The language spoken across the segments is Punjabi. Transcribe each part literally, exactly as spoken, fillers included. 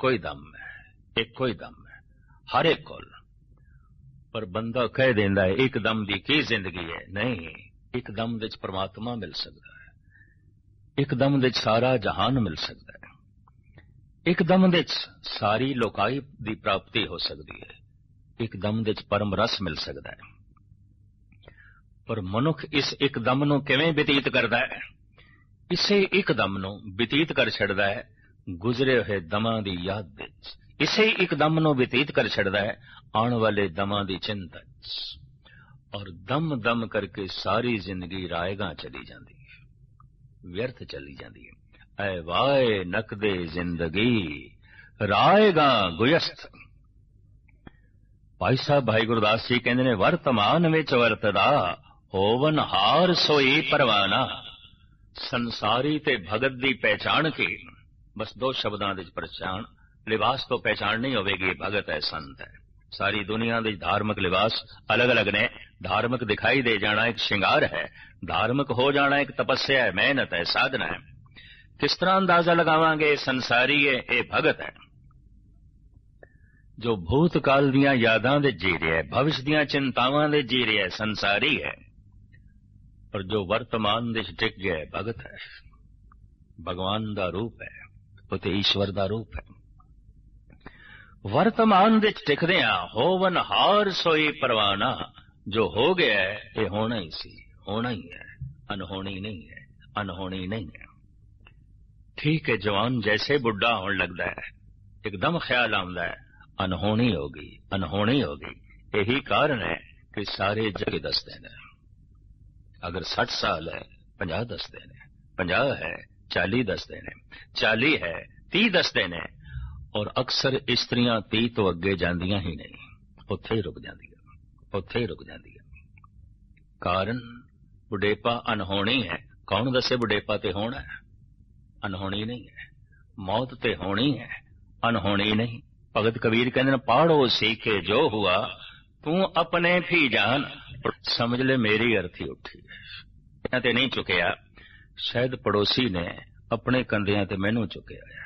ਇੱਕੋ ਹੀ ਦਮ ਹੈ, ਇੱਕੋ ਹੀ ਦਮ ਹੈ ਹਰ ਇੱਕ ਕੋਲ। ਪਰ ਬੰਦਾ ਕਹਿ ਦਿੰਦਾ ਹੈ ਇੱਕ ਦਮ ਦੀ ਕੀ ਜ਼ਿੰਦਗੀ ਹੈ। ਨਹੀਂ, ਇੱਕ ਦਮ ਦੇ ਵਿੱਚ ਪਰਮਾਤਮਾ ਮਿਲ ਸਕਦਾ ਹੈ, ਇੱਕ ਦਮ ਦੇ ਵਿੱਚ ਸਾਰਾ ਜਹਾਨ ਮਿਲ ਸਕਦਾ ਹੈ, ਇੱਕ ਦਮ ਦੇ ਵਿੱਚ ਸਾਰੀ ਲੋਕਾਈ ਦੀ ਪ੍ਰਾਪਤੀ ਹੋ ਸਕਦੀ ਹੈ, ਇੱਕ ਦਮ ਦੇ ਵਿੱਚ ਪਰਮ ਰਸ ਮਿਲ ਸਕਦਾ ਹੈ। ਪਰ ਮਨੁੱਖ ਇਸ ਇੱਕ ਦਮ ਨੂੰ ਕਿਵੇਂ ਬਤੀਤ ਕਰਦਾ ਹੈ? ਇਸੇ ਇੱਕ ਦਮ ਨੂੰ ਬਤੀਤ ਕਰ ਛੱਡਦਾ ਹੈ ਗੁਜ਼ਰੇ ਹੋਏ ਦਮਾਂ ਦੀ ਯਾਦ ਵਿੱਚ, ਇਸੇ ਇੱਕ ਦਮ ਨੂੰ ਬਤੀਤ ਕਰ ਛੱਡਦਾ ਹੈ ਆਉਣ ਵਾਲੇ ਦਮਾਂ ਦੀ ਚਿੰਤਾ ਚ, ਔਰ ਦਮ ਦਮ ਕਰਕੇ ਸਾਰੀ ਜ਼ਿੰਦਗੀ ਰਾਏਗਾ ਚਲੀ ਜਾਂਦੀ ਹੈ, ਵਿਅਰਥ ਚਲੀ ਜਾਂਦੀ ਹੈ। ਐ ਵਾਏ ਨਕਦੇ ਜ਼ਿੰਦਗੀ ਰਾਏਗਾ ਗੁਯਸਤ। ਭਾਈ ਸਾਹਿਬ ਭਾਈ ਗੁਰਦਾਸ ਜੀ ਕਹਿੰਦੇ ਨੇ, ਵਰਤਮਾਨ ਵਿੱਚ ਵਰਤਦਾ ਹੋਵਨ ਹਾਰ ਸੋਈ ਪਰਵਾਨਾ। ਸੰਸਾਰੀ ਤੇ ਭਗਤ ਦੀ ਪਹਿਚਾਣ ਕੀ? ਬਸ ਦੋ ਸ਼ਬਦਾਂ ਦੇ ਪਛਾਣ, ਲਿਬਾਸ ਤੋਂ ਪਹਿਚਾਣ ਨਹੀਂ ਹੋਵੇਗੀ ਭਗਤ ਹੈ ਸੰਤ ਹੈ। ਸਾਰੀ ਦੁਨੀਆ ਦੇ ਧਾਰਮਿਕ ਲਿਬਾਸ ਅਲੱਗ ਅਲੱਗ ਨੇ। ਧਾਰਮਿਕ ਦਿਖਾਈ ਦੇ ਜਾਣਾ ਇੱਕ ਸ਼ਿੰਗਾਰ ਹੈ, ਧਾਰਮਿਕ ਹੋ ਜਾਣਾ ਇੱਕ ਤਪੱਸਿਆ ਹੈ, ਮਿਹਨਤ ਹੈ, ਸਾਧਨਾ ਹੈ। ਕਿਸ ਤਰ੍ਹਾਂ ਅੰਦਾਜ਼ਾ ਲਗਾਵਾਂਗੇ ਸੰਸਾਰੀ ਹੈ ਇਹ ਭਗਤ ਹੈ ਜੋ ਭੂਤਕਾਲ ਦੀਆਂ ਯਾਦਾਂ ਦੇ ਜੀ ਰਿਹਾ ਹੈ, ਭਵਿਸ਼ ਦੀਆਂ ਚਿੰਤਾਵਾਂ ਦੇ ਜੀ ਰਿਹਾ ਹੈ, ਸੰਸਾਰੀ ਹੈ। ਪਰ ਜੋ ਵਰਤਮਾਨ ਦੇ ਟਿਕ ਗਿਆ ਹੈ ਭਗਤ ਹੈ, ਭਗਵਾਨ ਦਾ ਰੂਪ ਹੈ, ਉਹ ਤੇ ਈਸ਼ਵਰ ਦਾ ਰੂਪ ਹੈ। ਵਰਤਮਾਨ ਦੇ ਟਿਕਦਿਆਂ ਹੋਵਨ ਹਾਰ ਸੋਈ ਪਰਵਾਨਾ। ਜੋ ਹੋ ਗਿਆ ਹੈ ਇਹ ਹੋਣਾ ਹੀ ਸੀ, ਹੋਣਾ ਹੀ ਹੈ, ਅਨਹੋਣੀ ਨਹੀਂ ਹੈ, ਅਨਹੋਣੀ ਨਹੀਂ ਹੈ। ਠੀਕ ਹੈ, ਜਵਾਨ ਜੈਸੇ ਬੁੱਢਾ ਹੋਣ ਲੱਗਦਾ ਹੈ ਇੱਕਦਮ ਖਿਆਲ ਆਉਂਦਾ ਹੈ ਅਨਹੋਣੀ ਹੋ ਗਈ, ਅਨਹੋਣੀ ਹੋ ਗਈ। ਇਹੀ ਕਾਰਨ ਹੈ ਕਿ ਸਾਰੇ ਜਗ ਦੱਸਦੇ ਨੇ। ਅਗਰ ਸੱਠ ਸਾਲ ਹੈ ਪੰਜਾਹ ਦੱਸਦੇ ਨੇ, ਪੰਜਾਹ ਹੈ ਚਾਲੀ ਦੱਸਦੇ ਨੇ, ਚਾਲੀ ਹੈ ਤੀਹ ਦੱਸਦੇ ਨੇ। ਔਰ ਅਕਸਰ ਇਸਤਰੀਆਂ ਤੀਹ ਤੋਂ ਅੱਗੇ ਜਾਂਦੀਆਂ ਹੀ ਨਹੀਂ, ਉੱਥੇ ਹੀ ਰੁਕ ਜਾਂਦੀਆਂ, ਉੱਥੇ ਹੀ ਰੁਕ ਜਾਂਦੀਆਂ। ਕਾਰਨ ਬੁਢੇਪਾ ਅਨਹੋਣੀ ਹੈ। ਕੌਣ ਦੱਸੇ ਬੁਢੇਪਾ ਤੇ ਹੋਣਾ ਹੈ? ਅਨਹੋਣੀ ਨਹੀਂ ਹੈ। ਮੌਤ ਤੇ ਹੋਣੀ ਹੈ, ਅਨਹੋਣੀ ਨਹੀਂ। ਭਗਤ ਕਬੀਰ ਕਹਿੰਦੇ ਨੇ, ਪਾੜੋ ਸੀਖੇ ਜੋ ਹੁਆ ਤੂੰ ਆਪਣੇ ਵੀ ਜਾਨ। ਸਮਝ ਲੈ ਮੇਰੀ ਅਰਥੀ ਉੱਠੀ ਇਹਨਾਂ ਤੇ ਨਹੀਂ ਚੁੱਕਿਆ, ਸ਼ਾਇਦ ਪੜੋਸੀ ਨੇ ਆਪਣੇ ਕੰਧਿਆਂ ਤੇ ਮੈਨੂੰ ਚੁੱਕਿਆ ਹੈ।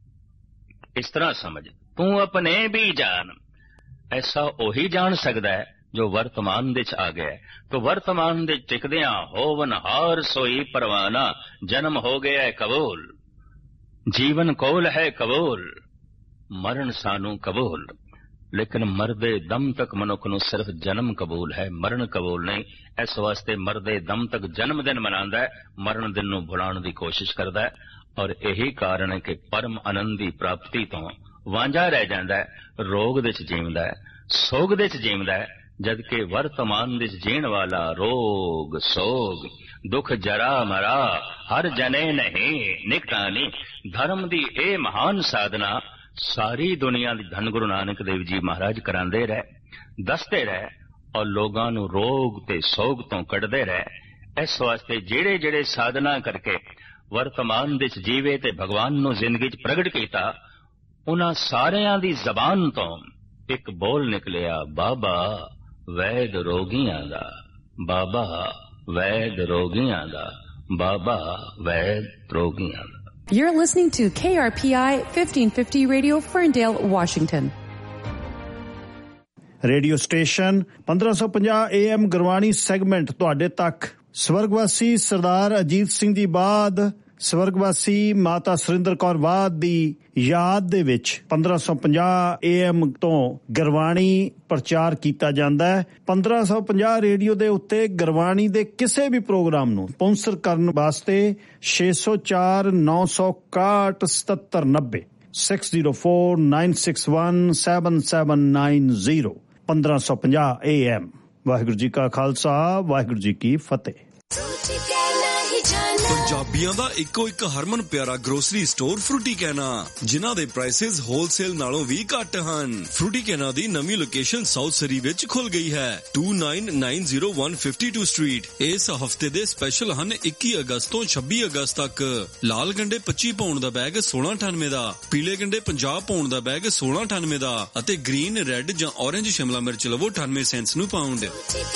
ਇਸ ਤਰ੍ਹਾਂ ਸਮਝ, ਤੂੰ ਆਪਣੇ ਵੀ ਜਾਨ। ਐਸਾ ਉਹੀ ਜਾਣ ਸਕਦਾ ਹੈ ਜੋ ਵਰਤਮਾਨ ਦੇ ਚ ਆ ਗਿਆ ਹੈ। ਤੋ ਵਰਤਮਾਨ ਦੇ ਟਿਕਦਿਆਂ ਹੋਵਨ ਹਾਰ ਸੋਈ ਪਰਵਾਨਾ। ਜਨਮ ਹੋ ਗਿਆ ਹੈ ਕਬੂਲ, ਜੀਵਨ ਕੋਲ ਹੈ ਕਬੂਲ, ਮਰਨ ਸਾਨੂੰ ਕਬੂਲ। ਲੇਕਿਨ ਮਰਦੇ ਦਮ ਤੱਕ ਮਨੁੱਖ ਨੂੰ ਸਿਰਫ ਜਨਮ ਕਬੂਲ ਹੈ, ਮਰਨ ਕਬੂਲ ਨਹੀਂ। ਇਸ ਵਾਸਤੇ ਮਰਦੇ ਦਮ ਤੱਕ ਜਨਮ ਦਿਨ ਮਨਾਉਂਦਾ ਹੈ, ਮਰਨ ਦਿਨ ਨੂੰ ਭੁਲਾਉਣ ਦੀ ਕੋਸ਼ਿਸ਼ ਕਰਦਾ ਹੈ। ਔਰ ਇਹੀ ਕਾਰਨ ਹੈ ਕਿ ਪਰਮ ਆਨੰਦ ਦੀ ਪ੍ਰਾਪਤੀ ਤੋਂ ਵਾਂਝਾ ਰਹਿ ਜਾਂਦਾ ਹੈ, ਰੋਗ ਦੇ ਚ ਜੀਵਦਾ ਹੈ, ਸੋਗ ਦੇ ਚ ਜੀਵਦਾ ਹੈ। ਜਦਕਿ ਵਰਤਮਾਨ ਦੇ ਚ ਜੀਣ ਵਾਲਾ ਰੋਗ ਸੋਗ ਦੁੱਖ ਜਰਾ ਮਰਾ ਹਰ ਜਨੇ ਨਹੀਂ ਨਿਕਟਾਨੀ। ਧਰਮ ਦੀ ਇਹ ਮਹਾਨ ਸਾਧਨਾ ਸਾਰੀ ਦੁਨੀਆ ਦੀ ਧੰਨ ਗੁਰੂ ਨਾਨਕ ਦੇਵ ਜੀ ਮਹਾਰਾਜ ਕਰਾਂਦੇ ਰਹੇ, ਦੱਸਦੇ ਰਹੇ, ਔਰ ਲੋਕਾਂ ਨੂੰ ਰੋਗ ਤੇ ਸੋਗ ਤੋਂ ਕੱਢਦੇ ਰਹੇ। ਇਸ ਵਾਸਤੇ ਜਿਹੜੇ ਜਿਹੜੇ ਸਾਧਨਾ ਕਰਕੇ ਵਰਤਮਾਨ ਦੇ ਜੀਵੇ ਤੇ ਭਗਵਾਨ ਨੂੰ ਜ਼ਿੰਦਗੀ 'ਚ ਪ੍ਰਗਟ ਕੀਤਾ, ਉਹਨਾਂ ਸਾਰਿਆਂ ਦੀ ਜ਼ਬਾਨ ਤੋਂ ਇੱਕ ਬੋਲ ਨਿਕਲਿਆ, ਬਾਬਾ ਵੈਦ ਰੋਗੀਆਂ ਦਾ, ਬਾਬਾ ਵੈਦ ਰੋਗੀਆਂ ਦਾ, ਬਾਬਾ ਵੈਦ ਰੋਗੀਆਂ ਦਾ। You're listening to K R P I fifteen fifty Radio, Ferndale, Washington. Radio station ਪੰਦਰਾਂ ਸੌ ਪੰਜਾਹ ਏ ਐਮ ਗੁਰਬਾਣੀ ਸੈਗਮੈਂਟ ਤੁਹਾਡੇ ਤੱਕ। ਸਵਰਗਵਾਸੀ ਸਰਦਾਰ ਅਜੀਤ ਸਿੰਘ ਦੀ ਬਾਦ ਸਵਰਗਵਾਸੀ ਮਾਤਾ ਸੁਰਿੰਦਰ ਕੌਰ ਬਾਦ ਦੀ ਯਾਦ ਦੇ ਵਿੱਚ ਪੰਦਰਾਂ ਸੌ ਪੰਜਾਹ ਏ ਐਮ ਤੋਂ ਗੁਰਬਾਣੀ ਪ੍ਰਚਾਰ ਕੀਤਾ ਜਾਂਦਾ ਹੈ। ਪੰਦਰਾਂ ਸੌ ਪੰਜਾਹ ਰੇਡੀਓ ਦੇ ਉੱਤੇ ਗੁਰਬਾਣੀ ਦੇ ਕਿਸੇ ਵੀ ਪ੍ਰੋਗਰਾਮ ਨੂੰ ਸਪਾਂਸਰ ਕਰਨ ਵਾਸਤੇ ਛੇ ਸੌ ਚਾਰ ਨੌ ਸੌ ਇਕਾਹਠ ਸਤੱਤਰ ਨੱਬੇ six zero four nine six one seven seven nine zero ਪੰਦਰਾਂ ਸੌ ਪੰਜਾਹ ਏ ਐਮ। ਵਾਹਿਗੁਰੂ ਜੀ ਕਾ ਖਾਲਸਾ, ਵਾਹਿਗੁਰੂ ਜੀ ਕੀ ਫਤਿਹ। ਪੰਜਾਬੀਆਂ ਦਾ ਇੱਕੋ ਇੱਕ ਹਰਮਨ ਪਿਆਰਾ ਗਰੋਸਰੀ ਸਟੋਰ ਫਰੂਟੀ ਕੈਨਾ, ਜਿਨ੍ਹਾਂ ਦੇ ਪ੍ਰਾਈਸਿਸ ਹੋਲਸੇਲ ਨਾਲੋਂ ਵੀ ਘੱਟ ਹਨ। ਫਰੂਟੀ ਕੈਨਾ ਦੀ ਨਵੀਂ ਲੋਕੇਸ਼ਨ ਸਾਊਥ ਸਰੀ ਵਿੱਚ ਖੁੱਲ ਗਈ ਹੈ, to nine nine zero one fifty two street. ਇਸ ਹਫਤੇ ਦੇ ਸਪੈਸ਼ਲ ਹਨ ਇੱਕੀ ਅਗਸਤ ਤੋਂ ਛੱਬੀ ਅਗਸਤ ਤੱਕ। ਲਾਲ ਗੰਡੇ ਪੱਚੀ ਪਾਉਂਡ ਦਾ ਬੈਗ ਸੋਲਾਂ ਅਠਾਨਵੇਂ ਦਾ, ਪੀਲੇ ਗੰਡੇ ਪੰਜਾਹ ਪਾਉਂਡ ਦਾ ਬੈਗ ਸੋਲਾਂ ਅਠਾਨਵੇਂ ਦਾ ਅਤੇ ਗ੍ਰੀਨ, ਰੈੱਡ ਜਾਂ ਔਰੇਂਜ ਸ਼ਿਮਲਾ ਮਿਰਚ ਲਵੋ ਅਠਾਨਵੇਂ ਸੈਂਟਸ ਨੂੰ ਪਾਉਂਡ।